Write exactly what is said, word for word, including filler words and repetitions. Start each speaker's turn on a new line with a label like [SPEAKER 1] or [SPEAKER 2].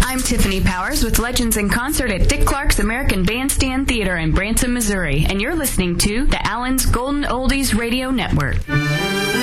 [SPEAKER 1] I'm Tiffany Powers with Legends in Concert at Dick Clark's American Bandstand Theater in Branson, Missouri, and you're listening to the Allen's Golden Oldies Radio Network.